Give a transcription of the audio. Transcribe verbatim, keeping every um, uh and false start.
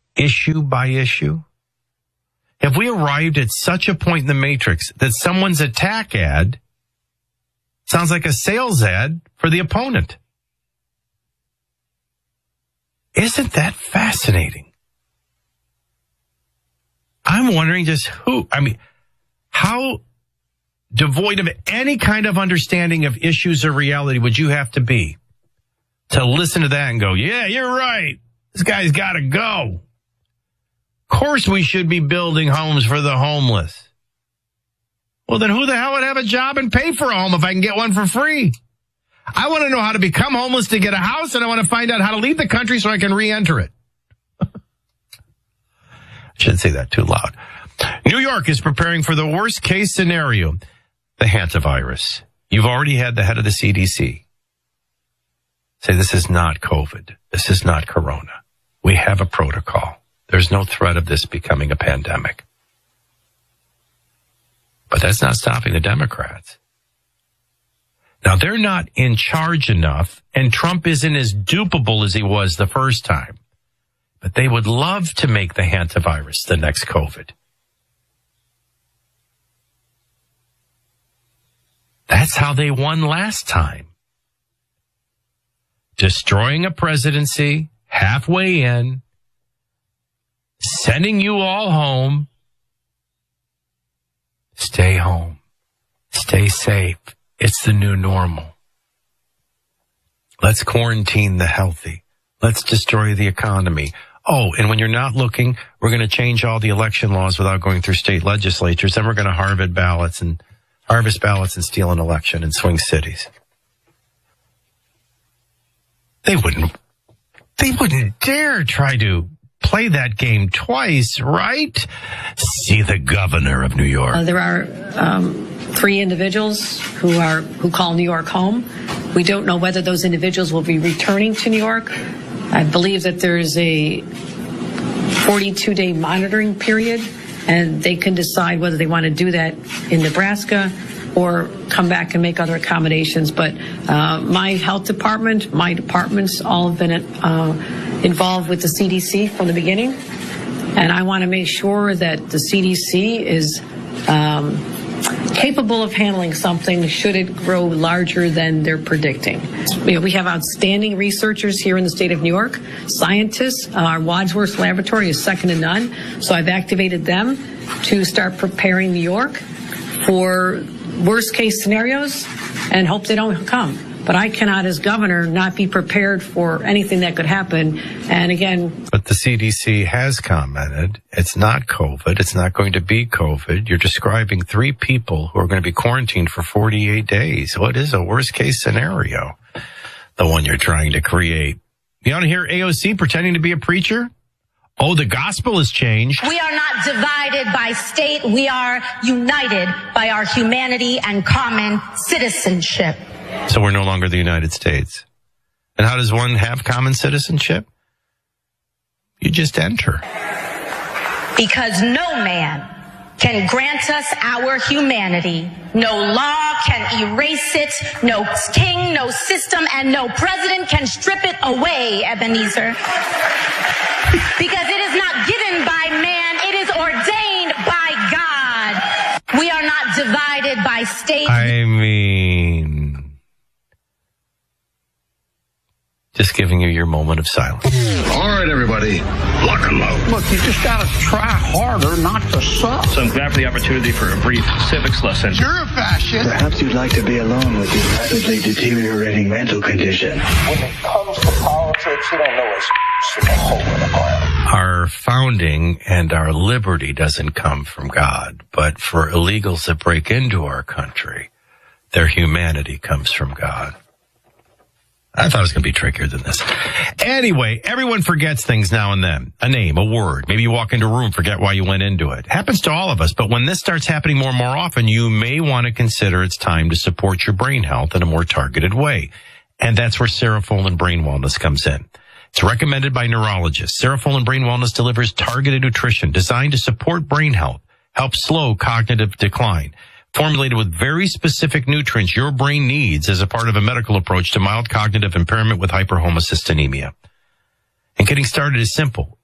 issue by issue? Have we arrived at such a point in the matrix that someone's attack ad sounds like a sales ad for the opponent? Isn't that fascinating? I'm wondering just who, I mean, how devoid of any kind of understanding of issues or reality would you have to be to listen to that and go, yeah, you're right. This guy's got to go. Of course we should be building homes for the homeless. Well, then who the hell would have a job and pay for a home if I can get one for free? I want to know how to become homeless to get a house, and I want to find out how to leave the country so I can re-enter it. I shouldn't say that too loud. New York is preparing for the worst case scenario, the hantavirus. You've already had the head of the C D C say this is not COVID. This is not corona. We have a protocol. There's no threat of this becoming a pandemic. But that's not stopping the Democrats. Now, they're not in charge enough, and Trump isn't as dupable as he was the first time. But they would love to make the hantavirus the next COVID. That's how they won last time. Destroying a presidency halfway in, sending you all home. Stay home. Stay safe. It's the new normal. Let's quarantine the healthy. Let's destroy the economy. Oh, and when you're not looking, we're going to change all the election laws without going through state legislatures. Then we're going to harvest ballots and harvest ballots and steal an election in swing cities. They wouldn't, they wouldn't dare try to play that game twice, right? See the governor of New York. Uh, there are um, three individuals who are who call New York home. We don't know whether those individuals will be returning to New York. I believe that there is a forty-two day monitoring period, and they can decide whether they want to do that in Nebraska or come back and make other accommodations. But uh, my health department, my departments, all have been uh, involved with the C D C from the beginning. And I want to make sure that the C D C is um, capable of handling something should it grow larger than they're predicting. You know, we have outstanding researchers here in the state of New York, scientists. Uh, our Wadsworth Laboratory is second to none. So I've activated them to start preparing New York for worst case scenarios and hope they don't come. But I cannot, as governor, not be prepared for anything that could happen. And again... But the C D C has commented, it's not COVID, it's not going to be COVID. You're describing three people who are going to be quarantined for forty-eight days. What is a worst case scenario? The one you're trying to create. You want to hear A O C pretending to be a preacher? Oh, the gospel has changed. We are not divided by state. We are united by our humanity and common citizenship. So we're no longer the United States. And how does one have common citizenship? You just enter. Because no man can grant us our humanity. No law can erase it. No king, no system, and no president can strip it away, Ebenezer. Because it is not given by man, it is ordained by God. We are not divided by state. I mean... Just giving you your moment of silence. All right, everybody, lock and load. Look, you just got to try harder not to suck. So I'm glad for the opportunity for a brief civics lesson. You're a fascist. Perhaps you'd like to be alone with your rapidly deteriorating mental condition. When it comes to politics, you don't know it's stick a hole in the ground. Our founding and our liberty doesn't come from God, but for illegals that break into our country, their humanity comes from God. I thought it was going to be trickier than this. Anyway, everyone forgets things now and then. A name, a word. Maybe you walk into a room, forget why you went into it. Happens to all of us, but when this starts happening more and more often, you may want to consider it's time to support your brain health in a more targeted way. And that's where Serofolin Brain Wellness comes in. It's recommended by neurologists. Serofolin Brain Wellness delivers targeted nutrition designed to support brain health, help slow cognitive decline. Formulated with very specific nutrients your brain needs as a part of a medical approach to mild cognitive impairment with hyperhomocystinemia. And getting started is simple.